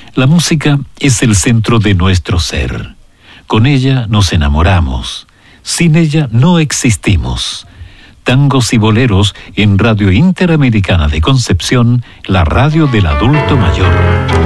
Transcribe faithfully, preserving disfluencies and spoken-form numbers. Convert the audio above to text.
La música es el centro de nuestro ser. Con ella nos enamoramos. Sin ella no existimos. Tangos y boleros en Radio Interamericana de Concepción, la radio del adulto mayor.